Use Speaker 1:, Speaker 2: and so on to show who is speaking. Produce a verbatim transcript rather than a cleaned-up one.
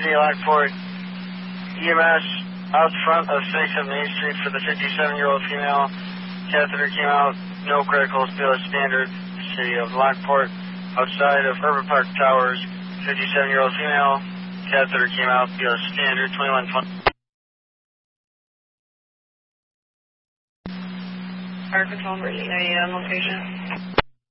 Speaker 1: City, Lockport. E M S out front of six of Main Street for the fifty-seven-year-old female. Catheter came out, no criticals, B L S standard. City of Lockport, outside of Urban Park Towers, fifty-seven-year-old female. Catheter came out, B L S standard, twenty-one twenty.
Speaker 2: Fire control, emergency on location.